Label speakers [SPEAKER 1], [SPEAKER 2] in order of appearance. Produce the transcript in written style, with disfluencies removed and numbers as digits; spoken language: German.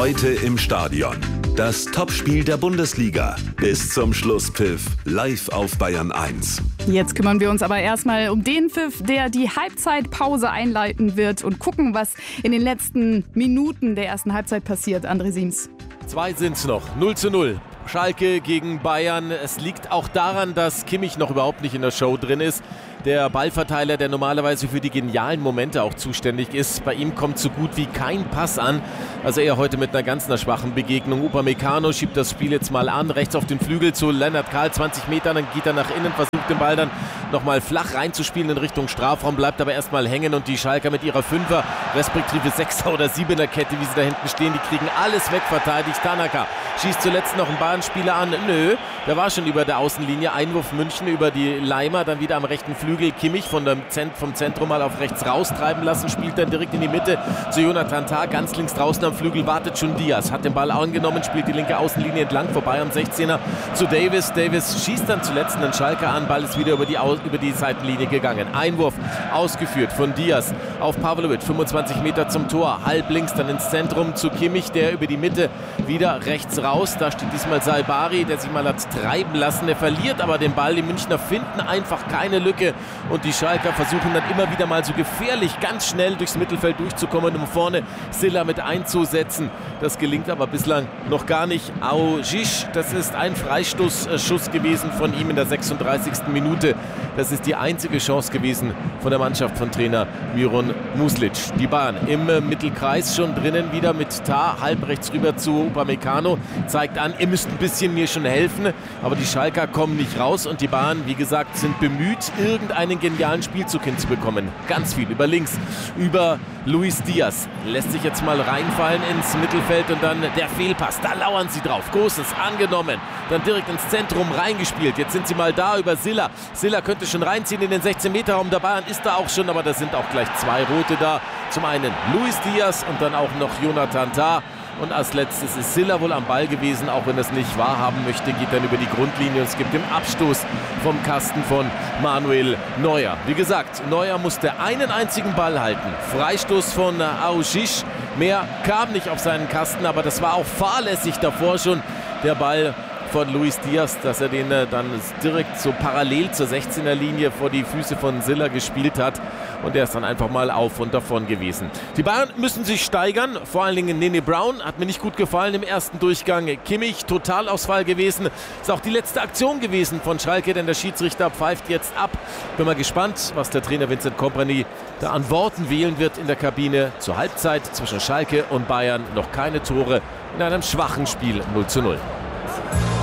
[SPEAKER 1] Heute im Stadion. Das Topspiel der Bundesliga. Bis zum Schlusspfiff. Live auf Bayern 1.
[SPEAKER 2] Jetzt kümmern wir uns aber erstmal um den Pfiff, der die Halbzeitpause einleiten wird und gucken, was in den letzten Minuten der ersten Halbzeit passiert. André Siems.
[SPEAKER 3] 2 sind's noch. 0:0. Schalke gegen Bayern. Es liegt auch daran, dass Kimmich noch überhaupt nicht in der Show drin ist. Der Ballverteiler, der normalerweise für die genialen Momente auch zuständig ist. Bei ihm kommt so gut wie kein Pass an. Also er heute mit einer ganz schwachen Begegnung. Upamecano schiebt das Spiel jetzt mal an. Rechts auf den Flügel zu Lennart Kahl, 20 Meter. Dann geht er nach innen, versucht den Ball dann nochmal flach reinzuspielen in Richtung Strafraum. Bleibt aber erstmal hängen und die Schalker mit ihrer 5er, respektive 6er oder 7er Kette, wie sie da hinten stehen, die kriegen alles wegverteidigt. Tanaka schießt zuletzt noch einen Bayern-Spieler an. Nö, der war schon über der Außenlinie. Einwurf München über die Leimer, dann wieder am rechten Flügel. Kimmich vom Zentrum mal auf rechts raustreiben lassen, spielt dann direkt in die Mitte zu Jonathan Tah. Ganz links draußen am Flügel wartet schon Diaz, hat den Ball angenommen, spielt die linke Außenlinie entlang, vorbei am 16er zu Davis. Davis schießt dann zuletzt einen Schalker an, Ball ist wieder über die Seitenlinie gegangen. Einwurf ausgeführt von Diaz auf Pavlovic, 25 Meter zum Tor, halb links dann ins Zentrum zu Kimmich, der über die Mitte wieder rechts raus. Da steht diesmal Salbari, der sich mal hat treiben lassen. Er verliert aber den Ball. Die Münchner finden einfach keine Lücke. Und die Schalker versuchen dann immer wieder mal so gefährlich ganz schnell durchs Mittelfeld durchzukommen, um vorne Silla mit einzusetzen. Das gelingt aber bislang noch gar nicht. Aujic, das ist ein Freistoßschuss gewesen von ihm in der 36. Minute. Das ist die einzige Chance gewesen von der Mannschaft von Trainer Miron Muslic. Die Bayern im Mittelkreis schon drinnen wieder mit Tah, halb rechts rüber zu Upamecano. Zeigt an, ihr müsst ein bisschen mir schon helfen. Aber die Schalker kommen nicht raus und die Bayern, wie gesagt, sind bemüht, irgendeinen genialen Spielzug hinzubekommen. Ganz viel über links, über Luis Diaz. Lässt sich jetzt mal reinfallen ins Mittelfeld und dann der Fehlpass. Da lauern sie drauf. Großes angenommen. Dann direkt ins Zentrum reingespielt. Jetzt sind sie mal da über Silla. Silla könnte schon reinziehen in den 16-Meter-Raum. Der Bayern ist da auch schon, aber da sind auch gleich 2 Rote da. Zum einen Luis Diaz und dann auch noch Jonathan Tah. Und als letztes ist Silla wohl am Ball gewesen, auch wenn er es nicht wahrhaben möchte, geht dann über die Grundlinie und es gibt den Abstoß vom Kasten von Manuel Neuer. Wie gesagt, Neuer musste einen einzigen Ball halten. Freistoß von Aujic. Mehr kam nicht auf seinen Kasten, aber das war auch fahrlässig davor schon. Der Ball von Luis Diaz, dass er den dann direkt so parallel zur 16er-Linie vor die Füße von Silla gespielt hat. Und der ist dann einfach mal auf und davon gewesen. Die Bayern müssen sich steigern. Vor allen Dingen Nene Brown hat mir nicht gut gefallen im ersten Durchgang. Kimmich, Totalausfall gewesen. Ist auch die letzte Aktion gewesen von Schalke, denn der Schiedsrichter pfeift jetzt ab. Bin mal gespannt, was der Trainer Vincent Kompany da an Worten wählen wird in der Kabine. Zur Halbzeit zwischen Schalke und Bayern noch keine Tore in einem schwachen Spiel 0:0.